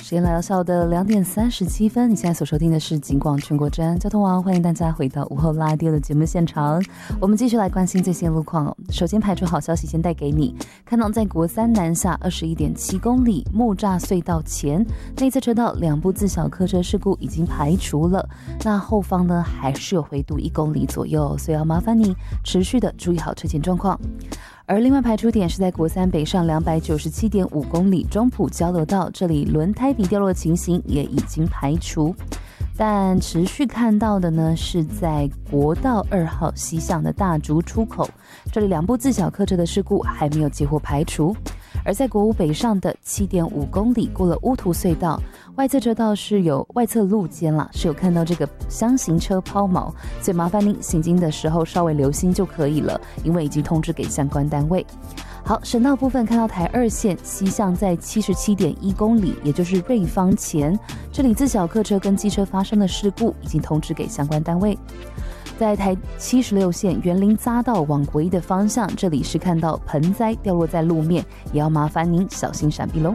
时间来到下午的2点37分，你现在所收听的是警广全国站交通网，欢迎大家回到午后拉低的节目现场。我们继续来关心最新路况。首先排除好消息先带给你，看到在国三南下 21.7 公里木栅隧道前内侧车道2部自小客车事故已经排除了，那后方呢还是有回堵1公里左右，所以要麻烦你持续的注意好车前状况。而另外排除点是在国三北上 297.5 公里中埔交流道，这里轮胎皮掉落的情形也已经排除。但持续看到的呢是在国道2号西向的大竹出口，这里2部自小客车的事故还没有结果排除。而在国五北上的 7.5 公里过了乌涂隧道，外侧车道是有外侧路肩啦，是有看到这个箱型车抛锚，所以麻烦您行经的时候稍微留心就可以了，因为已经通知给相关单位。好，省道部分看到台2线西向在 77.1 公里，也就是瑞芳前，这里自小客车跟机车发生的事故已经通知给相关单位。在台76线园林匝道往国一的方向，这里是看到盆栽掉落在路面，也要麻烦您小心闪避咯。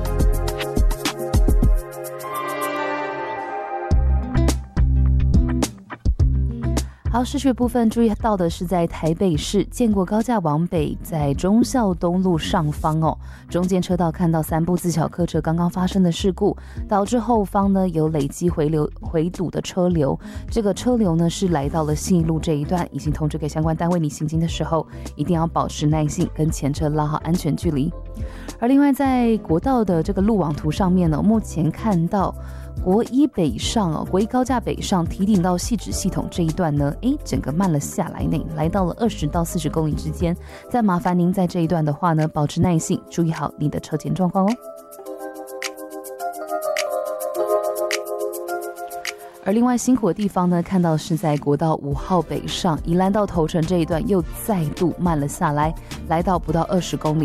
好，市区部分注意到的是在台北市建国高架往北，在忠孝东路上方中间车道看到3部自小客车刚刚发生的事故，导致后方呢有累积回堵的车流，这个车流呢是来到了信义路这一段，已经通知给相关单位，你行经的时候一定要保持耐性，跟前车拉好安全距离。而另外在国道的这个路网图上面呢，目前看到国一北上国一高架北上提顶到汐止系统这一段呢，整个慢了下来呢，来到了20到40公里之间。再麻烦您在这一段的话呢，保持耐性，注意好你的车前状况哦。而另外辛苦的地方呢，看到是在国道5号北上宜兰到头城这一段又再度慢了下来，来到不到20公里。